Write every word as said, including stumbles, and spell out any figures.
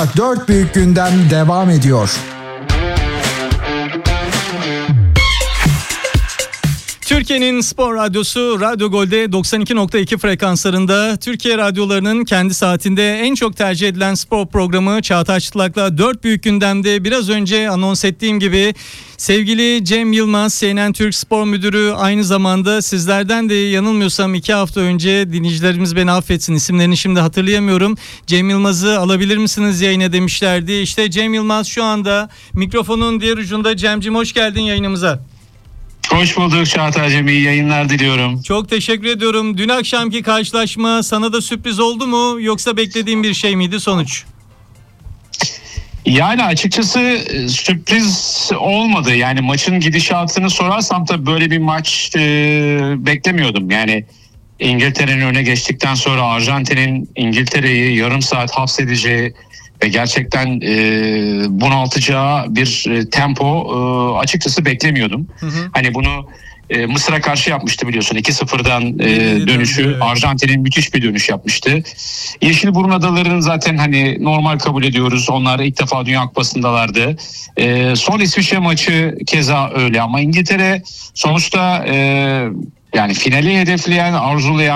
Dört büyük gündem devam ediyor. Türkiye'nin spor radyosu Radyo Gol'de doksan iki nokta iki frekanslarında Türkiye radyolarının kendi saatinde en çok tercih edilen spor programı Çağatay Çıtlak'la dört büyük gündemde biraz önce anons ettiğim gibi sevgili Cem Yılmaz, C N N Türk Spor Müdürü, aynı zamanda sizlerden de yanılmıyorsam iki hafta önce, dinleyicilerimiz beni affetsin isimlerini şimdi hatırlayamıyorum, Cem Yılmaz'ı alabilir misiniz yayına demişlerdi. İşte Cem Yılmaz şu anda mikrofonun diğer ucunda. Cem'cim hoş geldin yayınımıza. Hoş bulduk Çağatay'cığım, iyi yayınlar diliyorum. Çok teşekkür ediyorum. Dün akşamki karşılaşma sana da sürpriz oldu mu, yoksa beklediğin bir şey miydi sonuç? Yani açıkçası sürpriz olmadı. Yani maçın gidişatını sorarsam tabii böyle bir maç e, beklemiyordum. Yani İngiltere'nin öne geçtikten sonra Arjantin'in İngiltere'yi yarım saat hapsedeceği ve gerçekten e, bunaltacağı bir e, tempo e, açıkçası beklemiyordum. Hı hı. Hani bunu e, Mısır'a karşı yapmıştı biliyorsun. iki sıfırdan e, dönüşü. Evet. Arjantin'in müthiş bir dönüş yapmıştı. Yeşilburun Adaları'nın zaten hani normal kabul ediyoruz. Onlar ilk defa Dünya Kupası'ndalardı. E, son İsviçre maçı keza öyle, ama İngiltere sonuçta e, yani finali hedefleyen, arzulayan